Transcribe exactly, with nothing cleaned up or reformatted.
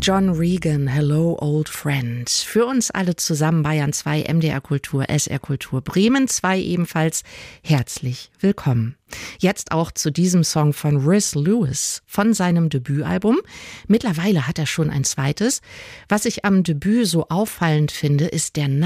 John Regan, Hello Old Friend. Für uns alle zusammen Bayern zwei, M D R Kultur, S R Kultur, Bremen zwei ebenfalls. Herzlich willkommen. Jetzt auch zu diesem Song von Riz Lewis von seinem Debütalbum. Mittlerweile hat er schon ein zweites. Was ich am Debüt so auffallend finde, ist der